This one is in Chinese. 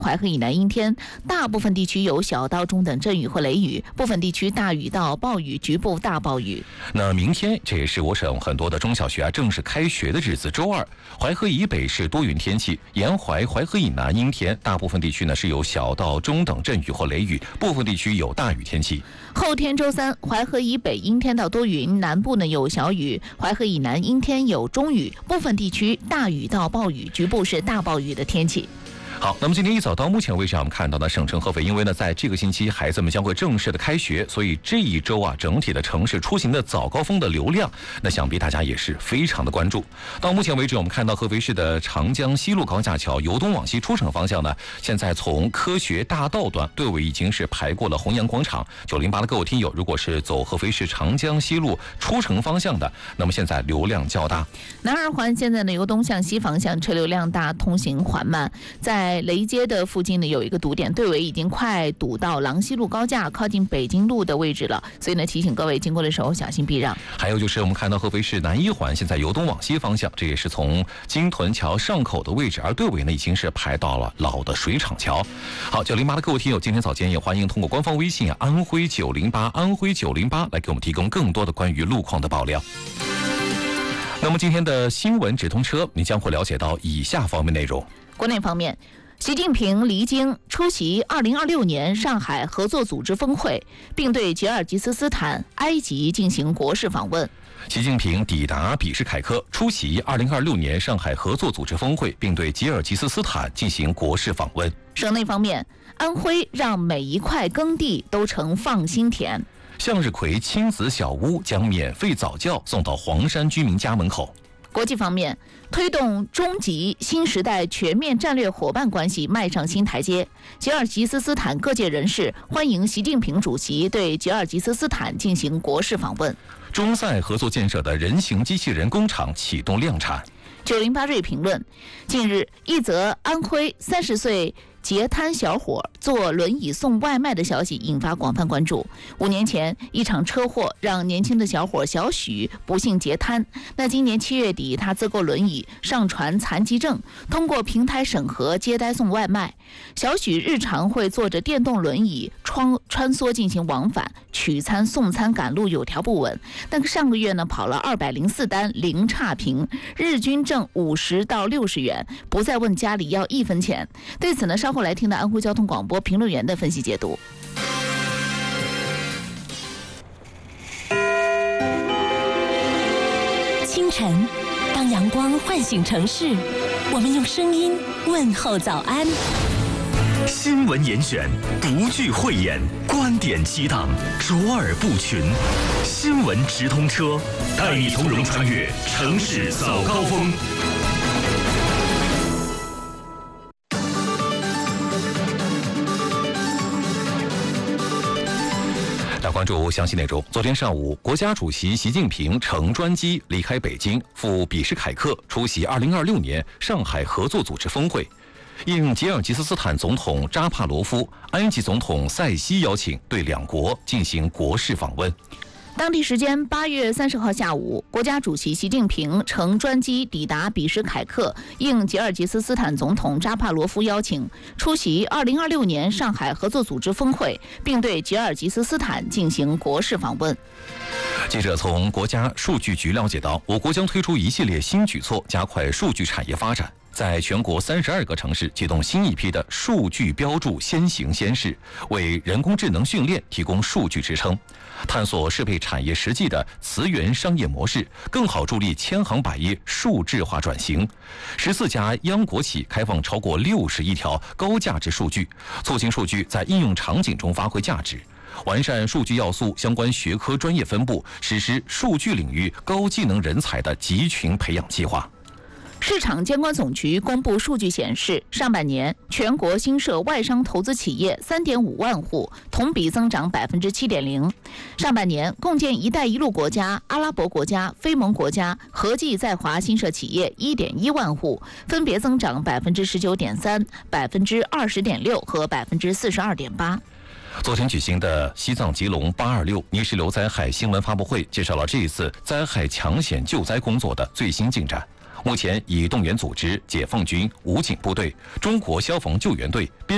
淮河以南阴天，大部分地区有小到中等阵雨或雷雨，部分地区大雨到暴雨，局部大暴雨。 那明天这也是我省很多的中小学正式开学的日子，周二，淮河以北是多云天气，沿淮河以南阴天，大部分地区呢是有小到中等阵雨或雷雨，部分地区有大雨天气。 后天周三，淮河以北阴天到多云，南部呢有小雨，淮河以南阴天有中雨，部分地区大雨到暴雨，局部是大暴雨的天气。 好，那么今天一早到目前为止，我们看到的省城合肥，因为呢，在这个星期孩子们将会正式的开学，所以这一周啊，整体的城市出行的早高峰的流量，那想必大家也是非常的关注。到目前为止，我们看到合肥市的长江西路高架桥由东往西出城方向呢，现在从科学大道段队伍已经是排过了弘扬广场。908的各位听友，如果是走合肥市长江西路出城方向的，那么现在流量较大。 南二环现在呢由东向西方向车流量大，通行缓慢，在雷街的附近呢有一个堵点，队尾已经快堵到郎西路高架靠近北京路的位置了，所以呢提醒各位经过的时候小心避让。 还有就是我们看到合肥市南一环现在由东往西方向，这也是从金屯桥上口的位置，而队尾呢已经是排到了老的水厂桥。好，908的各位听友，今天早间也欢迎通过官方微信安徽908安徽908来给我们提供更多的关于路况的爆料。那么今天的新闻直通车，你将会了解到以下方面内容。 国内方面，习近平离京出席2026年上海合作组织峰会，并对吉尔吉斯斯坦、埃及进行国事访问。 习近平抵达比什凯克，出席2026年上海合作组织峰会，并对吉尔吉斯斯坦进行国事访问。 省内方面，安徽让每一块耕地都成放心田。 向日葵亲子小屋将免费早教送到黄山居民家门口。 国际方面，推动中吉新时代全面战略伙伴关系迈上新台阶。吉尔吉斯斯坦各界人士欢迎习近平主席对吉尔吉斯斯坦进行国事访问。 中塞合作建设的人形机器人工厂启动量产。 908瑞评论：近日，一则安徽30岁截瘫小伙坐轮椅送外卖的消息引发广泛关注。5年前，一场车祸让年轻的小伙小许不幸截瘫。那今年7月底，他自购轮椅，上传残疾证，通过平台审核接单送外卖。小许日常会坐着电动轮椅穿梭进行往返，取餐送餐赶路有条不紊。但上个月呢，跑了204单零差评，日均挣50到60元，不再问家里要1分钱。对此呢，稍后来听的安徽交通广播评论员的分析解读。 清晨，当阳光唤醒城市，我们用声音问候早安。 新闻严选，不惧讳言，观点激荡，卓尔不群。新闻直通车，带你从容穿越城市早高峰。 关注详细内容。昨天上午，国家主席习近平乘专机离开北京，赴比什凯克出席2026年上海合作组织峰会。应吉尔吉斯斯坦总统扎帕罗夫、埃及总统塞西邀请，对两国进行国事访问。 当地时间8月30号下午，国家主席习近平乘专机抵达比什凯克，应吉尔吉斯斯坦总统扎帕罗夫邀请，出席2026年上海合作组织峰会，并对吉尔吉斯斯坦进行国事访问。 记者从国家数据局了解到，我国将推出一系列新举措，加快数据产业发展。在全国32个城市启动新一批的数据标注先行先试，为人工智能训练提供数据支撑，探索适配产业实际的词源商业模式，更好助力千行百业数字化转型。14家央国企开放超过60亿条高价值数据，促进数据在应用场景中发挥价值。完善数据要素相关学科专业分布，实施数据领域高技能人才的集群培养计划。 市场监管总局公布数据显示，上半年全国新设外商投资企业3.5万户，同比增长7.0%。上半年共建“一带一路”国家、阿拉伯国家、非盟国家合计在华新设企业1.1万户，分别增长19.3%、20.6%和42.8%。 昨天举行的西藏吉隆826泥石流灾害新闻发布会介绍了这一次灾害抢险救灾工作的最新进展。目前已动员组织解放军、武警部队、中国消防救援队、